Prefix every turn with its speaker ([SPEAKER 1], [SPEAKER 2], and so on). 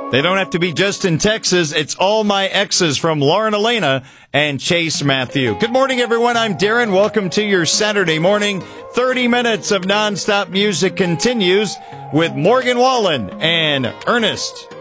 [SPEAKER 1] They don't have to be just in Texas. It's All My Exes from Lauren Elena and Chase Matthew. Good morning, everyone. I'm Darren. Welcome to your Saturday morning. 30 minutes of nonstop music continues with Morgan Wallen and Ernest.